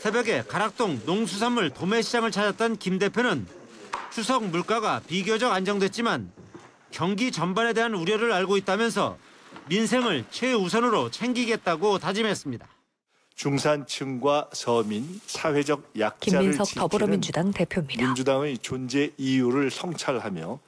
새벽에 가락동 농수산물 도매시장을 찾았던 김 대표는 추석 물가가 비교적 안정됐지만 경기 전반에 대한 우려를 알고 있다면서 민생을 최우선으로 챙기겠다고 다짐했습니다. 중산층과 서민, 사회적 약자를 김민석 지키는 더불어민주당 대표입니다. 민주당의 존재 이유를 성찰하며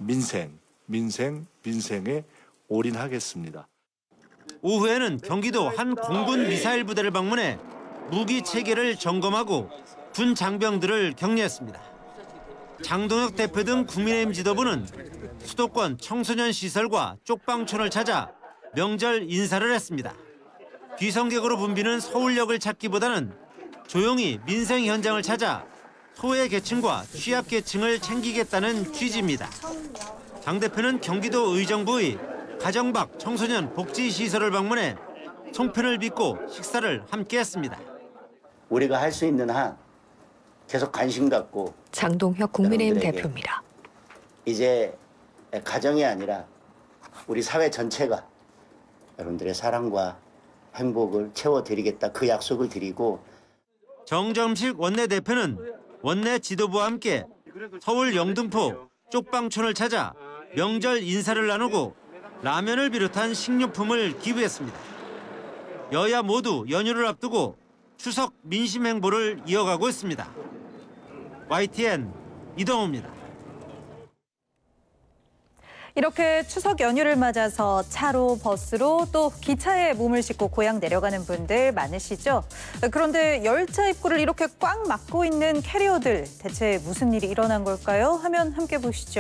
민생에 올인하겠습니다. 오후에는 경기도 한 공군 미사일 부대를 방문해 무기 체계를 점검하고 군 장병들을 격려했습니다. 장동혁 대표 등 국민의힘 지도부는 수도권 청소년 시설과 쪽방촌을 찾아 명절 인사를 했습니다. 귀성객으로 붐비는 서울역을 찾기보다는 조용히 민생 현장을 찾아 소외계층과 취약계층을 챙기겠다는 취지입니다. 장 대표는 경기도 의정부의 가정박 청소년 복지시설을 방문해 송편을 빚고 식사를 함께했습니다. 우리가 할 수 있는 한 계속 관심 갖고 장동혁 국민의힘 여러분들에게 대표입니다. 이제 가정이 아니라 우리 사회 전체가 여러분들의 사랑과 행복을 채워드리겠다 그 약속을 드리고 정점식 원내대표는 원내 지도부와 함께 서울 영등포 쪽방촌을 찾아 명절 인사를 나누고 라면을 비롯한 식료품을 기부했습니다. 여야 모두 연휴를 앞두고 추석 민심 행보를 이어가고 있습니다. YTN 이동호입니다. 이렇게 추석 연휴를 맞아서 차로, 버스로 또 기차에 몸을 싣고 고향 내려가는 분들 많으시죠? 그런데 열차 입구를 이렇게 꽉 막고 있는 캐리어들, 대체 무슨 일이 일어난 걸까요? 화면 함께 보시죠.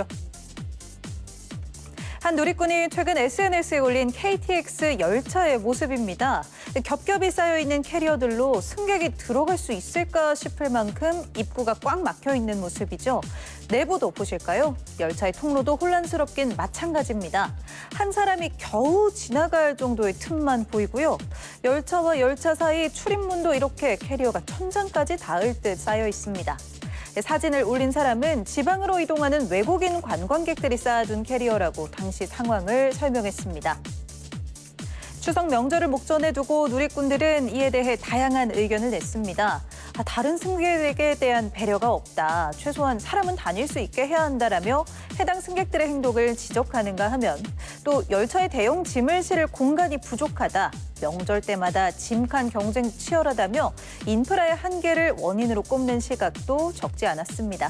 한 누리꾼이 최근 SNS에 올린 KTX 열차의 모습입니다. 겹겹이 쌓여있는 캐리어들로 승객이 들어갈 수 있을까 싶을 만큼 입구가 꽉 막혀 있는 모습이죠. 내부도 보실까요? 열차의 통로도 혼란스럽긴 마찬가지입니다. 한 사람이 겨우 지나갈 정도의 틈만 보이고요. 열차와 열차 사이 출입문도 이렇게 캐리어가 천장까지 닿을 듯 쌓여 있습니다. 사진을 올린 사람은 지방으로 이동하는 외국인 관광객들이 쌓아둔 캐리어라고 당시 상황을 설명했습니다. 추석 명절을 목전에 두고 누리꾼들은 이에 대해 다양한 의견을 냈습니다. 다른 승객에게 대한 배려가 없다. 최소한 사람은 다닐 수 있게 해야 한다라며 해당 승객들의 행동을 지적하는가 하면 또 열차에 대형 짐을 실을 공간이 부족하다. 명절 때마다 짐칸 경쟁 치열하다며 인프라의 한계를 원인으로 꼽는 시각도 적지 않았습니다.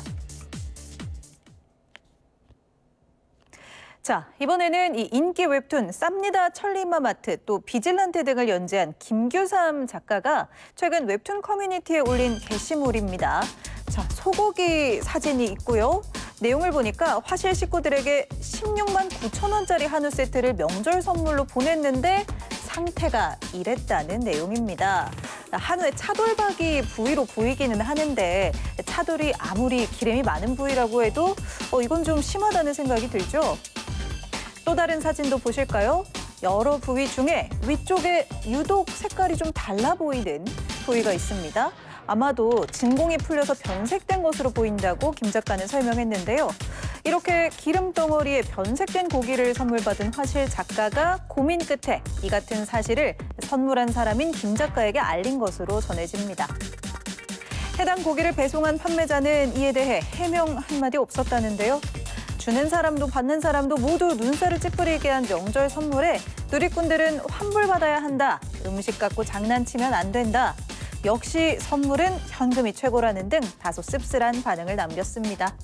자, 이번에는 이 인기 웹툰 쌉니다 천리마마트 또 비질란테 등을 연재한 김규삼 작가가 최근 웹툰 커뮤니티에 올린 게시물입니다. 자, 소고기 사진이 있고요. 내용을 보니까 화실 식구들에게 16만 9천 원짜리 한우 세트를 명절 선물로 보냈는데 상태가 이랬다는 내용입니다. 한우의 차돌박이 부위로 보이기는 하는데 차돌이 아무리 기름이 많은 부위라고 해도 이건 좀 심하다는 생각이 들죠. 또 다른 사진도 보실까요? 여러 부위 중에 위쪽에 유독 색깔이 좀 달라 보이는 부위가 있습니다. 아마도 진공이 풀려서 변색된 것으로 보인다고 김 작가는 설명했는데요. 이렇게 기름 덩어리에 변색된 고기를 선물받은 화실 작가가 고민 끝에 이 같은 사실을 선물한 사람인 김 작가에게 알린 것으로 전해집니다. 해당 고기를 배송한 판매자는 이에 대해 해명 한마디 없었다는데요. 주는 사람도 받는 사람도 모두 눈살을 찌푸리게 한 명절 선물에 누리꾼들은 환불받아야 한다. 음식 갖고 장난치면 안 된다. 역시 선물은 현금이 최고라는 등 다소 씁쓸한 반응을 남겼습니다.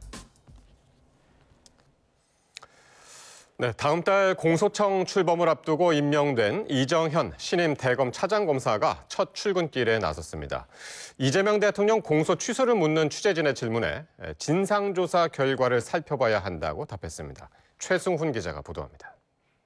네, 다음 달 공소청 출범을 앞두고 임명된 이정현 신임 대검 차장검사가 첫 출근길에 나섰습니다. 이재명 대통령 공소 취소를 묻는 취재진의 질문에 진상조사 결과를 살펴봐야 한다고 답했습니다. 최승훈 기자가 보도합니다.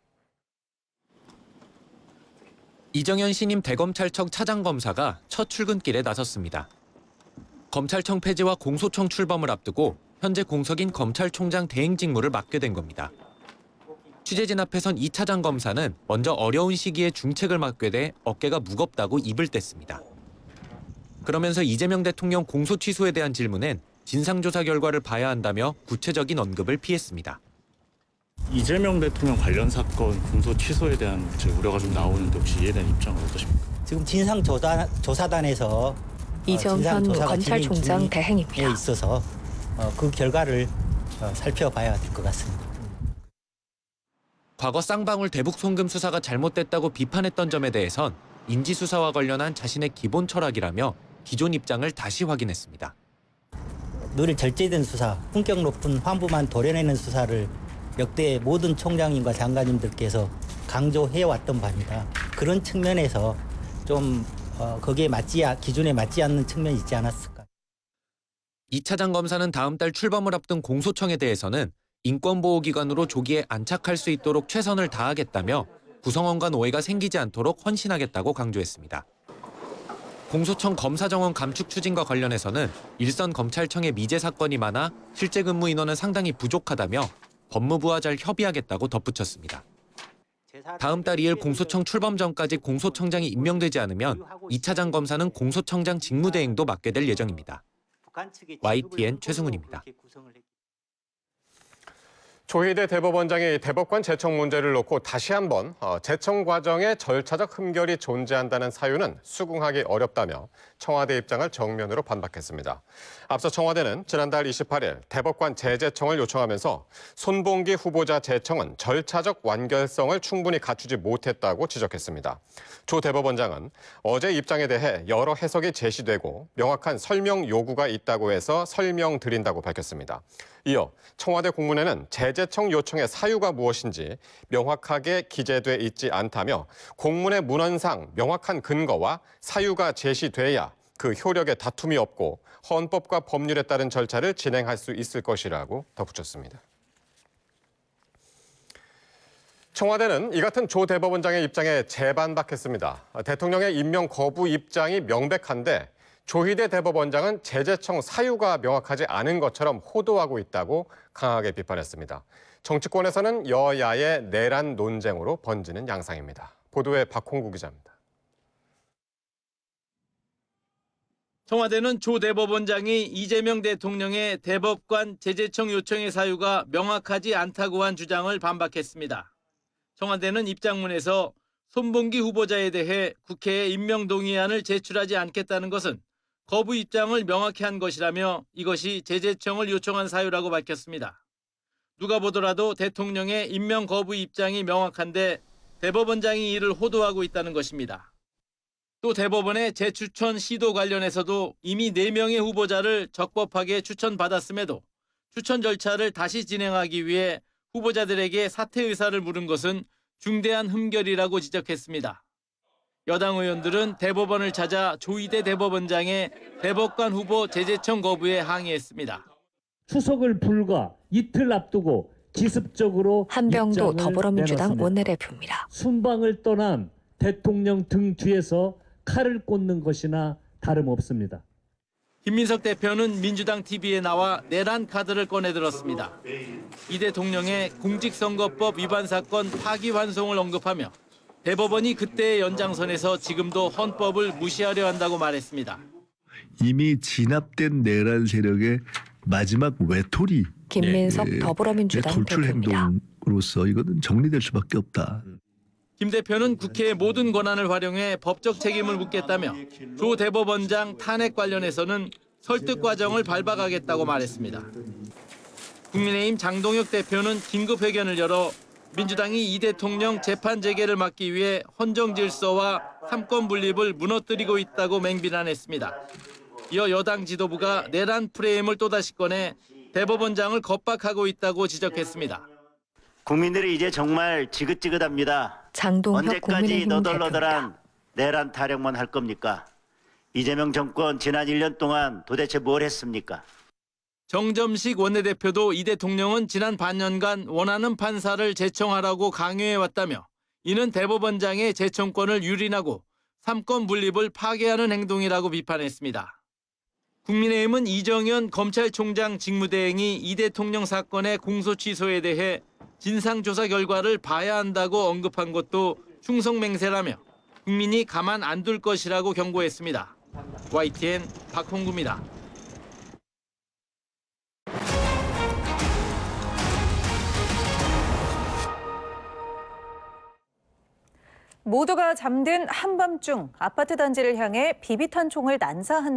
이정현 신임 대검찰청 차장검사가 첫 출근길에 나섰습니다. 검찰청 폐지와 공소청 출범을 앞두고 현재 공석인 검찰총장 대행 직무를 맡게 된 겁니다. 취재진 앞에선 이 차장검사는 먼저 어려운 시기에 중책을 맡게 돼 어깨가 무겁다고 입을 뗐습니다. 그러면서 이재명 대통령 공소 취소에 대한 질문엔 진상조사 결과를 봐야 한다며 구체적인 언급을 피했습니다. 이재명 대통령 관련 사건 공소 취소에 대한 우려가 좀 나오는데 혹시 이에 대한 입장은 어떠십니까? 지금 진상조사단에서 이정현 검찰총장 대행입니다. 있어서 그 결과를 살펴봐야 될 것 같습니다. 과거 쌍방울 대북 송금 수사가 잘못됐다고 비판했던 점에 대해선 인지수사와 관련한 자신의 기본 철학이라며 기존 입장을 다시 확인했습니다. 늘 절제된 수사, 품격 높은 환부만 도려내는 수사를 역대 모든 총장님과 장관님들께서 강조해왔던 바입니다. 그런 측면에서 좀 거기에 기준에 맞지 않는 측면이 있지 않았을까. 이 차장 검사는 다음 달 출범을 앞둔 공소청에 대해서는 인권보호기관으로 조기에 안착할 수 있도록 최선을 다하겠다며 구성원과 오해가 생기지 않도록 헌신하겠다고 강조했습니다. 공소청 검사 정원 감축 추진과 관련해서는 일선 검찰청의 미제 사건이 많아 실제 근무 인원은 상당히 부족하다며 법무부와 잘 협의하겠다고 덧붙였습니다. 다음 달 2일 공소청 출범 전까지 공소청장이 임명되지 않으면 이 차장 검사는 공소청장 직무대행도 맡게 될 예정입니다. YTN 최승훈입니다. 조희대 대법원장이 대법관 제청 문제를 놓고 다시 한번 제청 과정에 절차적 흠결이 존재한다는 사유는 수긍하기 어렵다며 청와대 입장을 정면으로 반박했습니다. 앞서 청와대는 지난달 28일 대법관 재제청을 요청하면서 손봉기 후보자 제청은 절차적 완결성을 충분히 갖추지 못했다고 지적했습니다. 조 대법원장은 어제 입장에 대해 여러 해석이 제시되고 명확한 설명 요구가 있다고 해서 설명드린다고 밝혔습니다. 이어 청와대 공문에는 재제청 요청의 사유가 무엇인지 명확하게 기재돼 있지 않다며 공문의 문헌상 명확한 근거와 사유가 제시돼야 그 효력에 다툼이 없고 헌법과 법률에 따른 절차를 진행할 수 있을 것이라고 덧붙였습니다. 청와대는 이 같은 조 대법원장의 입장에 재반박했습니다. 대통령의 임명 거부 입장이 명백한데 조희대 대법원장은 재제청 사유가 명확하지 않은 것처럼 호도하고 있다고 강하게 비판했습니다. 정치권에서는 여야의 내란 논쟁으로 번지는 양상입니다. 보도에 박홍구 기자입니다. 청와대는 조 대법원장이 이재명 대통령의 대법관 재제청 요청의 사유가 명확하지 않다고 한 주장을 반박했습니다. 청와대는 입장문에서 손봉기 후보자에 대해 국회에 임명동의안을 제출하지 않겠다는 것은 거부 입장을 명확히 한 것이라며 이것이 재제청을 요청한 사유라고 밝혔습니다. 누가 보더라도 대통령의 임명 거부 입장이 명확한데 대법원장이 이를 호도하고 있다는 것입니다. 또 대법원의 재추천 시도 관련해서도 이미 4명의 후보자를 적법하게 추천받았음에도 추천 절차를 다시 진행하기 위해 후보자들에게 사퇴 의사를 물은 것은 중대한 흠결이라고 지적했습니다. 여당 의원들은 대법원을 찾아 조희대 대법원장의 대법관 후보 재제청 거부에 항의했습니다. 추석을 불과 이틀 앞두고 기습적으로 한병도 입장을 더불어민주당 내놨습니다. 원내대표입니다. 순방을 떠난 대통령 등 뒤에서 칼을 꽂는 것이나 다름없습니다. 김민석 대표는 민주당 TV에 나와 내란 카드를 꺼내들었습니다. 이 대통령의 공직선거법 위반 사건 파기환송을 언급하며 대법원이 그때의 연장선에서 지금도 헌법을 무시하려 한다고 말했습니다. 이미 진압된 내란 세력의 마지막 외톨이 김민석 더불어민주당 돌출 대표입니다. 행동으로서 이거는 정리될 수밖에 없다. 김 대표는 국회의 모든 권한을 활용해 법적 책임을 묻겠다며 조 대법원장 탄핵 관련해서는 설득 과정을 밟아가겠다고 말했습니다. 국민의힘 장동혁 대표는 긴급 회견을 열어 민주당이 이 대통령 재판 재개를 막기 위해 헌정 질서와 삼권 분립을 무너뜨리고 있다고 맹비난했습니다. 이어 여당 지도부가 내란 프레임을 또다시 꺼내 대법원장을 겁박하고 있다고 지적했습니다. 국민들이 이제 정말 지긋지긋합니다. 장동혁 언제까지 국민의힘 너덜너덜한 대표입니다. 내란 타령만 할 겁니까? 이재명 정권 지난 1년 동안 도대체 뭘 했습니까? 정점식 원내대표도 이 대통령은 지난 반년간 원하는 판사를 제청하라고 강요해왔다며 이는 대법원장의 제청권을 유린하고 삼권 분립을 파괴하는 행동이라고 비판했습니다. 국민의힘은 이정현 검찰총장 직무대행이 이 대통령 사건의 공소 취소에 대해 진상조사 결과를 봐야 한다고 언급한 것도 충성맹세라며 국민이 가만 안 둘 것이라고 경고했습니다. YTN 박홍구입니다. 모두가 잠든 한밤중 아파트 단지를 향해 비비탄 총을 난사한